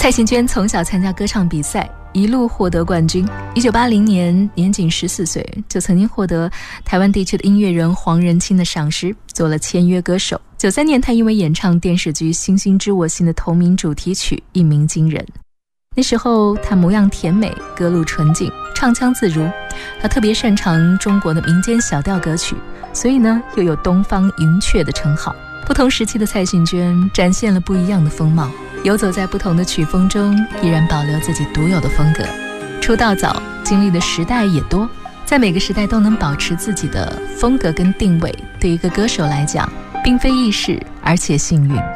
蔡幸娟从小参加歌唱比赛，一路获得冠军。1980年年仅14岁，就曾经获得台湾地区的音乐人黄仁清的赏识，做了签约歌手。93年，他因为演唱电视剧《星星知我心》的同名主题曲一鸣惊人。那时候他模样甜美，歌路纯净，唱腔自如。他特别擅长中国的民间小调歌曲，所以呢又有东方云雀的称号。不同时期的蔡幸娟展现了不一样的风貌，游走在不同的曲风中，依然保留自己独有的风格。出道早，经历的时代也多，在每个时代都能保持自己的风格跟定位，对一个歌手来讲并非易事，而且幸运。